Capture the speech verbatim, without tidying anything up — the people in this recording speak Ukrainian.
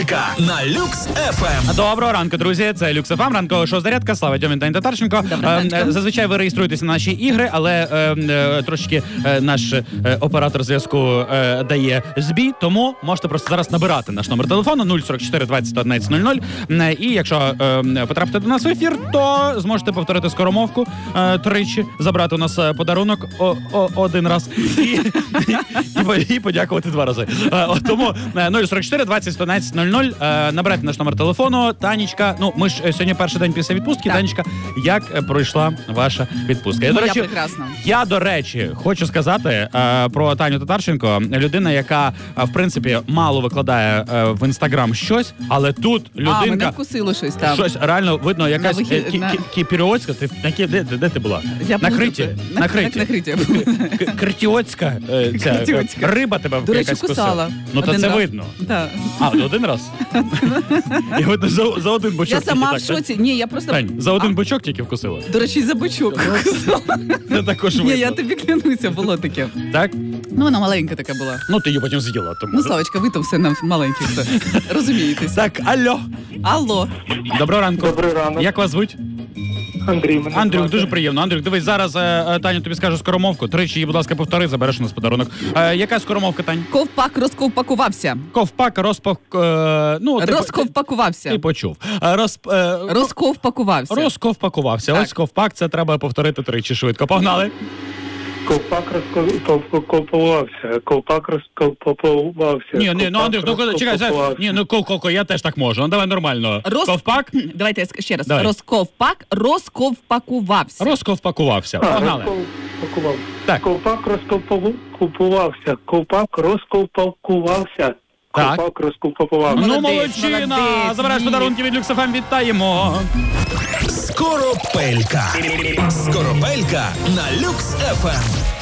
На Люкс еф ем. Доброго ранку, друзі. Це Люкс еф ем, ранкова шоу «Зарядка». Слава Дьомін та Татарченко. Е, зазвичай ви реєструєтеся на наші ігри, але е, е, трошки е, наш е, оператор зв'язку е, дає збій, тому можете просто зараз набирати наш номер телефону нуль сорок чотири двадцять одинадцять нуль нуль. Е, і якщо е, потрапите до нас в ефір, то зможете повторити скоромовку е, тричі, забрати у нас подарунок о, о, один раз і, і, і подякувати два рази. Е, тому нуль сорок чотири двадцять одинадцять нуль нуль. Набирайте наш номер телефону. Танечка, ну ми ж сьогодні перший день після відпустки. Так. Танечка, як пройшла ваша відпустка? Я, ну, до речі, я прекрасно. Я, до речі, хочу сказати е, про Таню Татарченко. Людина, яка, е, в принципі, мало викладає е, в Інстаграм щось, але тут людинка... А, мене вкусило щось там. Щось реально видно, якась вихід, е, кі, на... кі, кіпіріотська. Ти, на, кі, де, де ти була? Я на Криті. На, на Криті. На Криті. Критіотська е, ця, Критіотська. риба тебе до речі, якась кусала. кусила. Ну, то це раз. видно. Да. А, один раз? І видно, за, за один бочок. Я сама так, в шоці. Ні, я просто... Тань, за один а? бочок тільки вкусила? До речі, за бочок кусала. Це також видно. Ні, я тобі клянуся, було таке. Так? Ну, вона маленька така була. Ну, ти її потім з'їла. Тому... Ну, Славочка, ви то все на маленьких. Розумієтесь. Так, алло. Алло. Доброго ранку. Добрий ранок. Як вас звуть? Андрій. Мене Андрюк, звати. дуже приємно. Андрюк, дивись, зараз е, Таню тобі скаже скоромовку. Тричі її, будь ласка, повтори, забереш у нас подарунок. Е, яка скоромовка, Тань? Ковпак розковпакувався. Ковпак, розпак... Е, ну, ти, Розковпакувався. Ти почув. Е, Роз, е, Розковпакувався. Розковпакувався. Так. Ось ковпак, це треба повторити тричі швидко. Погнали. Ковпак розколпувався. Ковпак розколпувався. Ні, ні, ну, Андрюк, ну, чекай, чекай. Ні, ну, ковко, я теж так можу. Ну, давай нормально. Роз... Ковпак? Давайте я ск- ще раз. Давай. Розковпак розковпакувався. Розковпакувався. А, Погнали. розколпакувався. Так. Ковпак розколпувався. Ковпак розколпакувався. Так. Ковпак розколпакувався. Ну, Молодець, молодчина! молодець, Забираєш ні. подарунки від Люкс еф ем, вітаємо! Скоропелька. Скоропелька на Люкс еф ем.